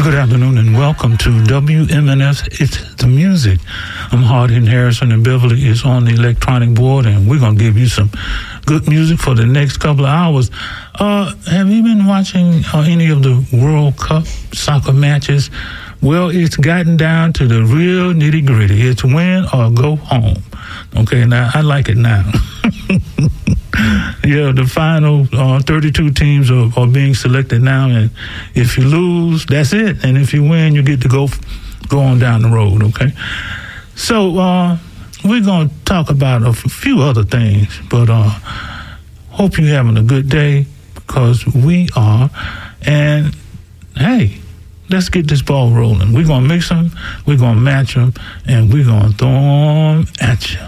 Good afternoon and welcome to WMNS It's the Music. I'm Hardin Harrison and Beverly is on the electronic board, and we're going to give you some good music for the next couple of hours. Have you been watching any of the World Cup soccer matches? Well, it's gotten down to the real nitty gritty. It's win or go home. Okay, now I like it now. Yeah, the final 32 teams are being selected now, and if you lose, that's it. And if you win, you get to go on down the road, okay? So we're going to talk about a few other things, but hope you're having a good day, because we are. And, hey, let's get this ball rolling. We're going to mix them, we're going to match them, and we're going to throw them at you.